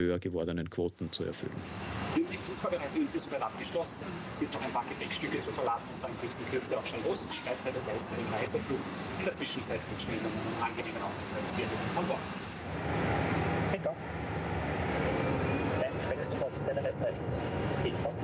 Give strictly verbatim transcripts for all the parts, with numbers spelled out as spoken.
höher gewordenen Quoten zu erfüllen. Die Flugvorbereitung ist soweit abgeschlossen. Es sind noch ein paar Gepäckstücke zu verladen und dann geht es in Kürze auch schon los. Schreibt heute der Meister den Reiseflug. In der Zwischenzeit wünschen wir Ihnen einen angenehmen Aufenthalt hier mit uns an Bord. Bitte. Ein Flexbox seinerseits die Posten.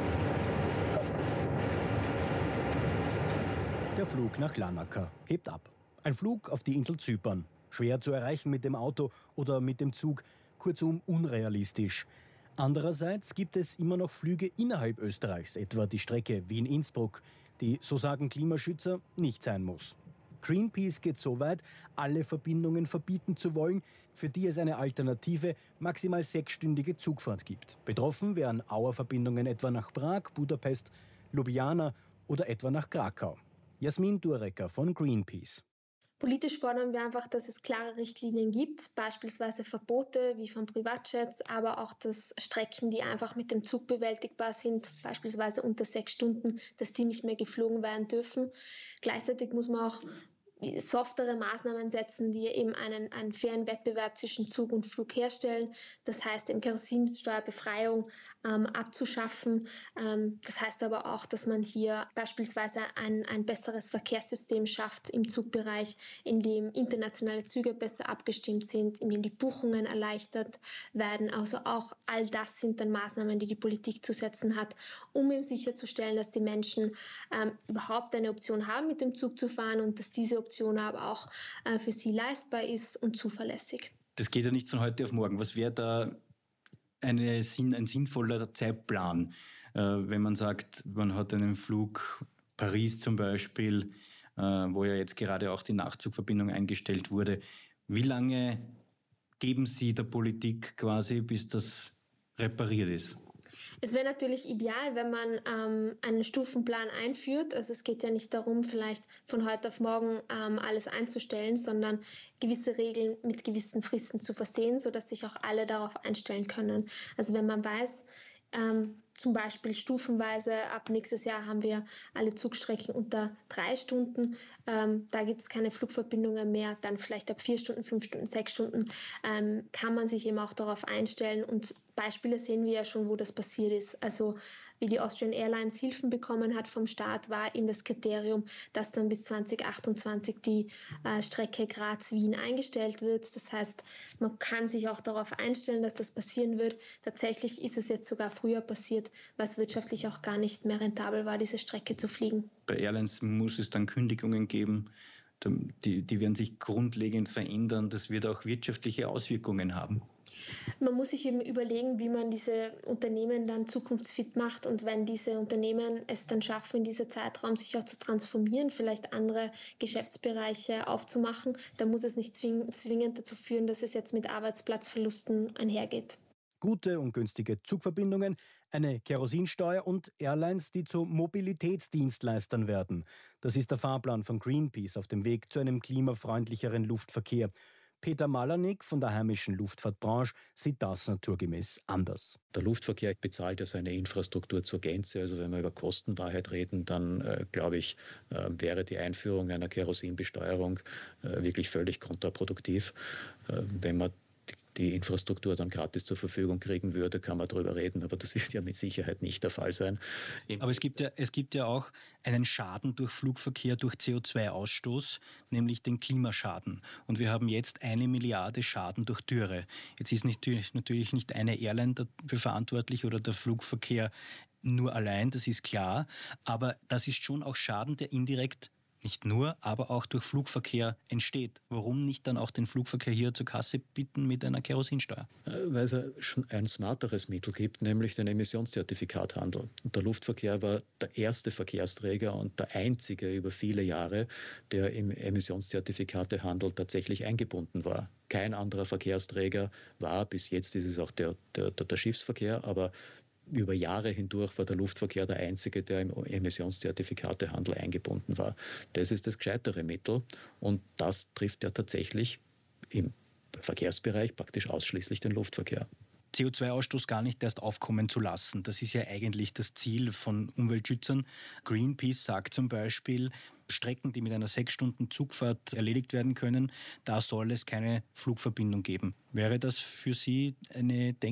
Der Flug nach Larnaca hebt ab. Ein Flug auf die Insel Zypern. Schwer zu erreichen mit dem Auto oder mit dem Zug. Kurzum unrealistisch. Andererseits gibt es immer noch Flüge innerhalb Österreichs, etwa die Strecke Wien-Innsbruck, die, so sagen Klimaschützer, nicht sein muss. Greenpeace geht so weit, alle Verbindungen verbieten zu wollen, für die es eine alternative, maximal sechsstündige Zugfahrt gibt. Betroffen wären Auerverbindungen etwa nach Prag, Budapest, Ljubljana oder etwa nach Krakau. Jasmin Durecker von Greenpeace. Politisch fordern wir einfach, dass es klare Richtlinien gibt, beispielsweise Verbote wie von Privatjets, aber auch, dass Strecken, die einfach mit dem Zug bewältigbar sind, beispielsweise unter sechs Stunden, dass die nicht mehr geflogen werden dürfen. Gleichzeitig muss man auch softere Maßnahmen setzen, die eben einen, einen fairen Wettbewerb zwischen Zug und Flug herstellen. Das heißt, eben Kerosinsteuerbefreiung ähm, abzuschaffen. Ähm, das heißt aber auch, dass man hier beispielsweise ein, ein besseres Verkehrssystem schafft im Zugbereich, in dem internationale Züge besser abgestimmt sind, in dem die Buchungen erleichtert werden. Also auch all das sind dann Maßnahmen, die die Politik zu setzen hat, um eben sicherzustellen, dass die Menschen ähm, überhaupt eine Option haben, mit dem Zug zu fahren und dass diese Option aber auch äh, für sie leistbar ist und zuverlässig. Das geht ja nicht von heute auf morgen. Was wäre da eine, ein sinnvoller Zeitplan, äh, wenn man sagt, man hat einen Flug Paris zum Beispiel, äh, wo ja jetzt gerade auch die Nachtzugverbindung eingestellt wurde. Wie lange geben Sie der Politik quasi, bis das repariert ist? Es wäre natürlich ideal, wenn man ähm, einen Stufenplan einführt. Also es geht ja nicht darum, vielleicht von heute auf morgen ähm, alles einzustellen, sondern gewisse Regeln mit gewissen Fristen zu versehen, sodass sich auch alle darauf einstellen können. Also wenn man weiß, ähm, zum Beispiel stufenweise, ab nächstes Jahr haben wir alle Zugstrecken unter drei Stunden. Ähm, da gibt es keine Flugverbindungen mehr. Dann vielleicht ab vier Stunden, fünf Stunden, sechs Stunden ähm, kann man sich eben auch darauf einstellen. Und Beispiele sehen wir ja schon, wo das passiert ist. Also wie die Austrian Airlines Hilfen bekommen hat vom Staat, war eben das Kriterium, dass dann bis zwanzig achtundzwanzig die äh, Strecke Graz-Wien eingestellt wird. Das heißt, man kann sich auch darauf einstellen, dass das passieren wird. Tatsächlich ist es jetzt sogar früher passiert, was wirtschaftlich auch gar nicht mehr rentabel war, diese Strecke zu fliegen. Bei Airlines muss es dann Kündigungen geben, die, die werden sich grundlegend verändern. Das wird auch wirtschaftliche Auswirkungen haben. Man muss sich eben überlegen, wie man diese Unternehmen dann zukunftsfit macht, und wenn diese Unternehmen es dann schaffen, in diesem Zeitraum sich auch zu transformieren, vielleicht andere Geschäftsbereiche aufzumachen, dann muss es nicht zwingend dazu führen, dass es jetzt mit Arbeitsplatzverlusten einhergeht. Gute und günstige Zugverbindungen, eine Kerosinsteuer und Airlines, die zu Mobilitätsdienstleistern werden. Das ist der Fahrplan von Greenpeace auf dem Weg zu einem klimafreundlicheren Luftverkehr. Peter Malanik von der heimischen Luftfahrtbranche sieht das naturgemäß anders. Der Luftverkehr bezahlt ja seine Infrastruktur zur Gänze. Also wenn wir über Kostenwahrheit reden, dann äh, glaube ich, äh, wäre die Einführung einer Kerosinbesteuerung äh, wirklich völlig kontraproduktiv. Äh, wenn man die Infrastruktur dann gratis zur Verfügung kriegen würde, kann man darüber reden, aber das wird ja mit Sicherheit nicht der Fall sein. Aber es gibt ja, es gibt ja auch einen Schaden durch Flugverkehr, durch C O zwei Ausstoß, nämlich den Klimaschaden. Und wir haben jetzt eine Milliarde Schaden durch Dürre. Jetzt ist nicht, natürlich nicht eine Airline dafür verantwortlich oder der Flugverkehr nur allein, das ist klar, aber das ist schon auch Schaden, der indirekt nicht nur, aber auch durch Flugverkehr entsteht. Warum nicht dann auch den Flugverkehr hier zur Kasse bitten mit einer Kerosinsteuer? Weil es schon ein smarteres Mittel gibt, nämlich den Emissionszertifikathandel. Und der Luftverkehr war der erste Verkehrsträger und der einzige über viele Jahre, der im Emissionszertifikatehandel tatsächlich eingebunden war. Kein anderer Verkehrsträger war, bis jetzt ist es auch der, der, der Schiffsverkehr, aber über Jahre hindurch war der Luftverkehr der einzige, der im Emissionszertifikatehandel eingebunden war. Das ist das gescheitere Mittel und das trifft ja tatsächlich im Verkehrsbereich praktisch ausschließlich den Luftverkehr. C O zwei Ausstoß gar nicht erst aufkommen zu lassen. Das ist ja eigentlich das Ziel von Umweltschützern. Greenpeace sagt zum Beispiel, Strecken, die mit einer sechs Stunden Zugfahrt erledigt werden können, da soll es keine Flugverbindung geben. Wäre das für Sie eine denkbare